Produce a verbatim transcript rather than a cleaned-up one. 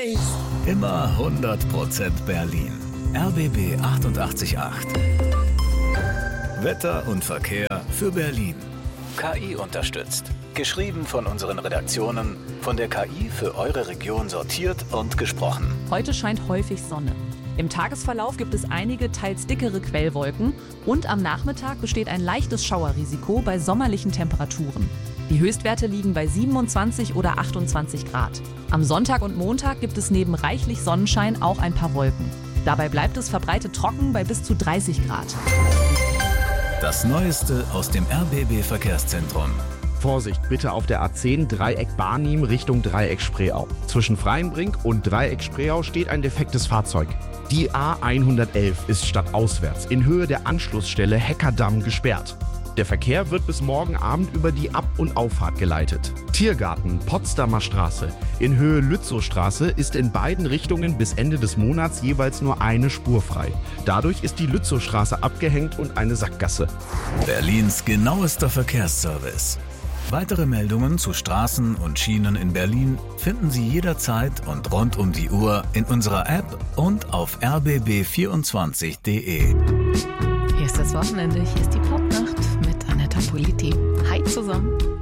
Face. Immer hundert Prozent Berlin. R B B achtundachtzig Komma acht. Wetter und Verkehr für Berlin. K I unterstützt. Geschrieben von unseren Redaktionen, von der K I für eure Region sortiert und gesprochen. Heute scheint häufig Sonne. Im Tagesverlauf gibt es einige, teils dickere Quellwolken und am Nachmittag besteht ein leichtes Schauerrisiko bei sommerlichen Temperaturen. Die Höchstwerte liegen bei siebenundzwanzig oder achtundzwanzig Grad. Am Sonntag und Montag gibt es neben reichlich Sonnenschein auch ein paar Wolken. Dabei bleibt es verbreitet trocken bei bis zu dreißig Grad. Das Neueste aus dem R B B-Verkehrszentrum. Vorsicht bitte auf der A zehn Dreieck Barnim Richtung Dreieck Spreeau. Zwischen Freienbrink und Dreieck Spreeau steht ein defektes Fahrzeug. Die A hundertelf ist stadtauswärts in Höhe der Anschlussstelle Heckerdamm gesperrt. Der Verkehr wird bis morgen Abend über die Ab- und Auffahrt geleitet. Tiergarten, Potsdamer Straße in Höhe Lützowstraße ist in beiden Richtungen bis Ende des Monats jeweils nur eine Spur frei. Dadurch ist die Lützowstraße abgehängt und eine Sackgasse. Berlins genauester Verkehrsservice. Weitere Meldungen zu Straßen und Schienen in Berlin finden Sie jederzeit und rund um die Uhr in unserer App und auf r b b vierundzwanzig punkt d e. Hier ist das Wochenende, hier ist die Popnacht mit Anetta Politi. Hi zusammen.